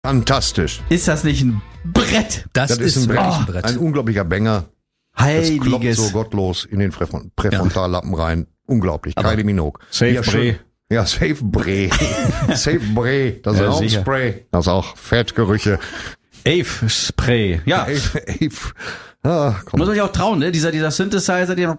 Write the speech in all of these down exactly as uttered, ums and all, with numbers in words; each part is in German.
Fantastisch. Ist das nicht ein Brett? Das, Das ist ein Brett. wirklich ein Brett. Ein unglaublicher Banger. Das kloppt Heiliges. so gottlos in den Präfron- Präfrontallappen rein. Unglaublich. Kylie Minogue. Safe Ja, schön. Bre. Ja, Safe Bre. Safe Bre. Das ist Ja, auch sicher. Spray. Das ist auch Fettgerüche. Ave Spray. Ja. Ey, ey, ah, komm. Muss man sich auch trauen, ne? Dieser, dieser Synthesizer, der,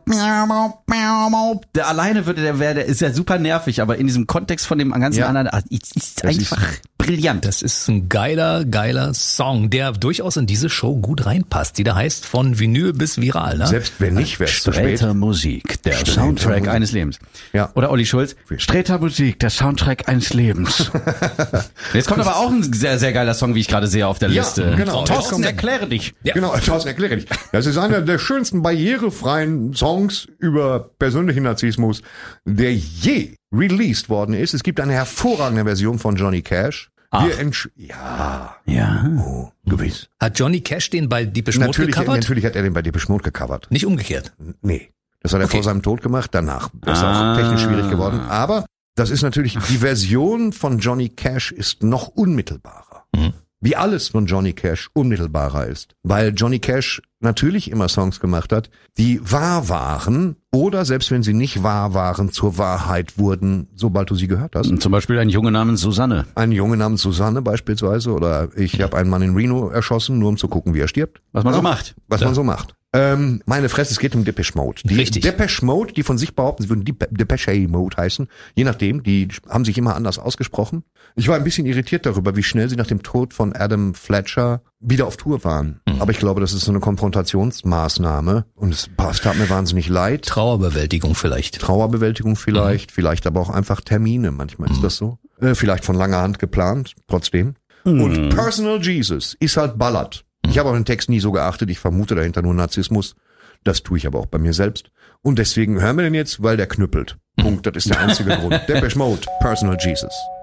der alleine würde, der wäre, der ist ja super nervig, aber in diesem Kontext von dem ganzen Ja. anderen, ah, ist, ist Das einfach brillant. Das ist ein geiler, geiler Song, der durchaus in diese Show gut reinpasst, die da heißt von Vinyl bis viral. Ne? Selbst wenn nicht, wär's zu spät. Sträter Musik, der Sträter Soundtrack Musik. eines Lebens. Ja. Oder Olli Schulz, Sträter Musik, der Soundtrack eines Lebens. Jetzt kommt aber auch ein sehr, sehr geiler Song, wie ich gerade sehe auf der Ja, Liste. genau. Thorsten, erkläre dich. Ja. Genau, Thorsten, erkläre dich. Das ist einer der schönsten barrierefreien Songs über persönlichen Narzissmus, der je released worden ist. Es gibt eine hervorragende Version von Johnny Cash. Wir entsch- ja, Ja. oh, gewiss. Hat Johnny Cash den bei Depeche Mode Natürlich, gecovert? natürlich hat er den bei Depeche Mode gecovert. Nicht umgekehrt. Nee, das hat er Okay. vor seinem Tod gemacht, danach. Das ist Ah. auch technisch schwierig geworden. Aber das ist natürlich, die Version von Johnny Cash ist noch unmittelbarer. Mhm. Wie alles von Johnny Cash unmittelbarer ist. Weil Johnny Cash natürlich immer Songs gemacht hat, die wahr waren oder selbst wenn sie nicht wahr waren, zur Wahrheit wurden, sobald du sie gehört hast. Zum Beispiel ein Junge namens Susanne. Ein Junge namens Susanne beispielsweise oder ich habe einen Mann in Reno erschossen, nur um zu gucken, wie er stirbt. Was man Ja, so macht. Was man so macht. Ähm, meine Fresse, es geht um Depeche Mode. Die Richtig. Depeche Mode, die von sich behaupten, sie würden Depe- Depeche Mode heißen. Je nachdem, die haben sich immer anders ausgesprochen. Ich war ein bisschen irritiert darüber, wie schnell sie nach dem Tod von Adam Fletcher wieder auf Tour waren. Mhm. Aber ich glaube, das ist so eine Konfrontationsmaßnahme und es passt, tat mir wahnsinnig leid. Trauerbewältigung vielleicht. Trauerbewältigung vielleicht, vielleicht aber auch einfach Termine. Manchmal ist das so. Äh, vielleicht von langer Hand geplant, trotzdem. Und Personal Jesus ist halt ballert. Ich habe auf den Text nie so geachtet. Ich vermute dahinter nur Narzissmus. Das tue ich aber auch bei mir selbst. Und deswegen hören wir den jetzt, weil der knüppelt. Punkt. Das ist der einzige Grund. Depeche Mode, Personal Jesus.